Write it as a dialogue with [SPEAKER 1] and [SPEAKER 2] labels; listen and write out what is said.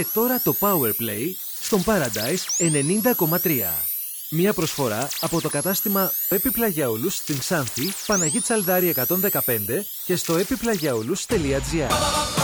[SPEAKER 1] Και τώρα το Powerplay στον Paradise 90,3. Μια προσφορά από το κατάστημα Επιπλαγιαούλους στην Ξάνθη, Παναγή Τσαλδάρη 115 και στο επιπλαγιαούλους.gr.